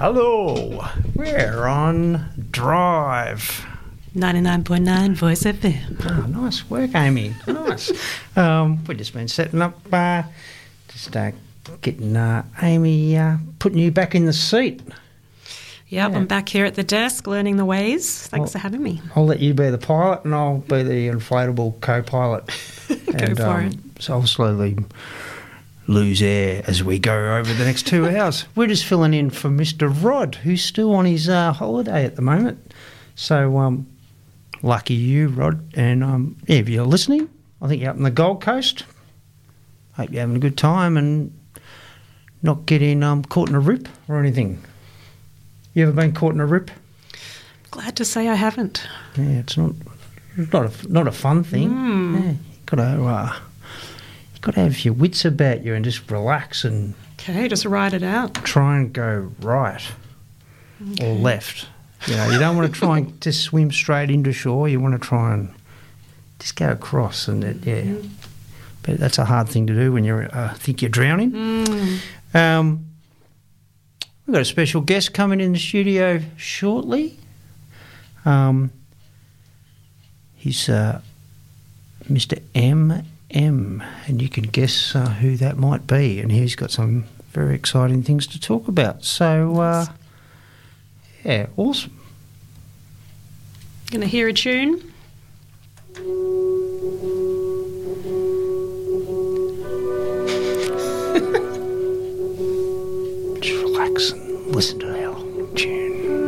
Hello, we're on Drive. 99.9 Voice FM. Oh, nice work, Amy. Nice. We've just been setting up, getting Amy, putting you back in the seat. Yep, Yeah. I'm back here at the desk learning the ways. Thanks for having me. I'll let you be the pilot and I'll be the inflatable co-pilot. Go for it. So I'll slowly lose air as we go over the next 2 hours. We're just filling in for Mr. Rod, who's still on his holiday at the moment. So lucky you, Rod. And if you're listening, I think you're up in the Gold Coast. Hope you're having a good time and not getting caught in a rip or anything. You ever been caught in a rip? Glad to say I haven't. Yeah, it's not a fun thing. Yeah, you've got to have your wits about you and just relax and Okay, just ride it out. try and go right or left. You know, you don't want to try and just swim straight into shore. You want to try and just go across, and but that's a hard thing to do when you think you're drowning. We've got a special guest coming in the studio shortly. He's Mr. M, and you can guess who that might be, and he's got some very exciting things to talk about. So, yeah, awesome. Gonna hear a tune? Just relax and listen to